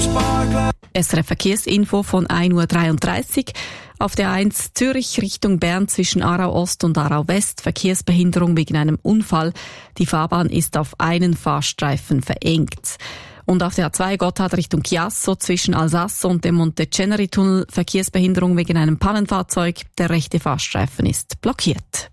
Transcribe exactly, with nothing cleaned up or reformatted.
S R F Verkehrsinfo von ein Uhr dreiunddreißig. Auf der eins Zürich Richtung Bern zwischen Aarau Ost und Aarau West Verkehrsbehinderung wegen einem Unfall. Die Fahrbahn ist auf einen Fahrstreifen verengt. Und auf der A zwei Gotthard Richtung Chiasso zwischen Alsace und dem Monteceneri-Tunnel Verkehrsbehinderung wegen einem Pannenfahrzeug. Der rechte Fahrstreifen ist blockiert.